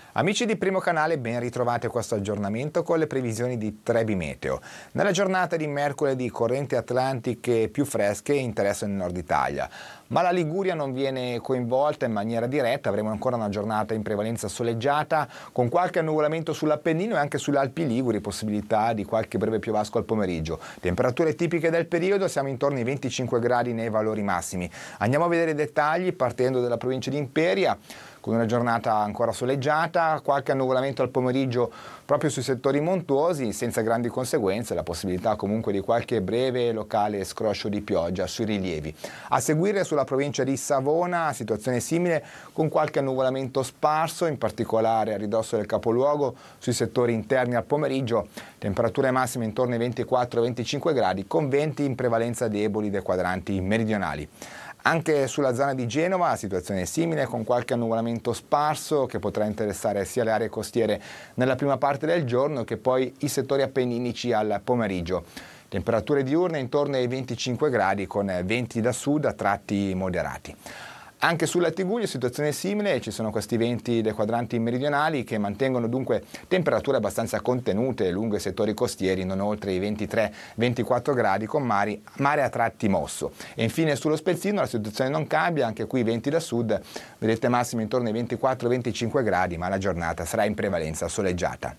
Amici di Primo Canale, ben ritrovati a questo aggiornamento con le previsioni di Trebi Meteo. Nella giornata di mercoledì correnti atlantiche più fresche interessano il nord Italia, ma la Liguria non viene coinvolta in maniera diretta. Avremo ancora una giornata in prevalenza soleggiata con qualche annuvolamento sull'Appennino e anche sulle Alpi Liguri, possibilità di qualche breve piovasco al pomeriggio. Temperature tipiche del periodo, siamo intorno ai 25 gradi nei valori massimi. Andiamo a vedere i dettagli partendo dalla provincia di Imperia, con una giornata ancora soleggiata, qualche annuvolamento al pomeriggio proprio sui settori montuosi, senza grandi conseguenze, la possibilità comunque di qualche breve locale scroscio di pioggia sui rilievi. A seguire sulla provincia di Savona, situazione simile con qualche annuvolamento sparso, in particolare a ridosso del capoluogo, sui settori interni al pomeriggio, temperature massime intorno ai 24-25 gradi, con venti in prevalenza deboli dei quadranti meridionali. Anche sulla zona di Genova la situazione è simile, con qualche annuvolamento sparso che potrà interessare sia le aree costiere nella prima parte del giorno che poi i settori appenninici al pomeriggio. Temperature diurne intorno ai 25 gradi con venti da sud a tratti moderati. Anche sulla Tiguglio situazione simile, ci sono questi venti dei quadranti meridionali che mantengono dunque temperature abbastanza contenute lungo i settori costieri, non oltre i 23-24 gradi con mare a tratti mosso. E infine sullo Spezzino la situazione non cambia, anche qui venti da sud, vedete massimo intorno ai 24-25 gradi, ma la giornata sarà in prevalenza soleggiata.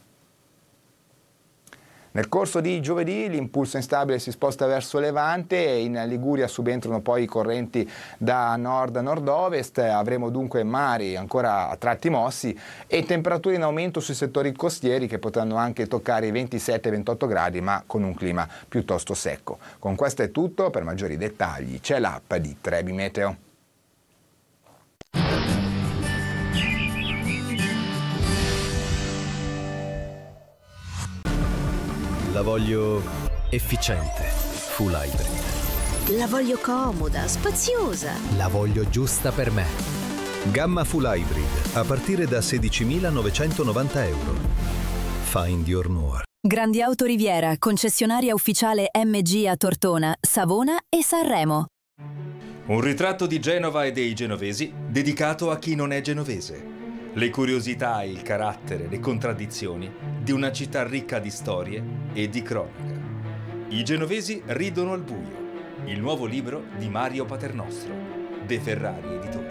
Nel corso di giovedì l'impulso instabile si sposta verso levante e in Liguria subentrano poi i correnti da nord a nord-ovest, avremo dunque mari ancora a tratti mossi e temperature in aumento sui settori costieri che potranno anche toccare i 27-28 gradi ma con un clima piuttosto secco. Con questo è tutto, per maggiori dettagli c'è l'app di Trebi Meteo. La voglio efficiente, full hybrid. La voglio comoda, spaziosa. La voglio giusta per me. Gamma full hybrid, a partire da 16.990 euro. Find your more. Grandi Auto Riviera, concessionaria ufficiale MG a Tortona, Savona e Sanremo. Un ritratto di Genova e dei genovesi dedicato a chi non è genovese. Le curiosità, il carattere, le contraddizioni di una città ricca di storie e di cronaca. I genovesi ridono al buio. Il nuovo libro di Mario Paternostro, De Ferrari Editore.